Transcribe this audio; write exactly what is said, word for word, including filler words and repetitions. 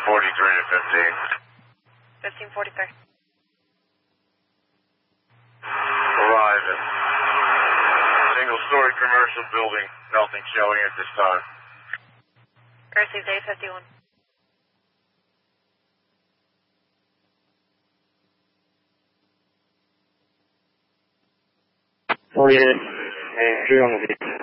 forty-three to fifteen. fifteen forty-three. Arriving. Single-story commercial building. Nothing showing at this time. Received eight fifty-one. forty-eight. Hey, three on the beat.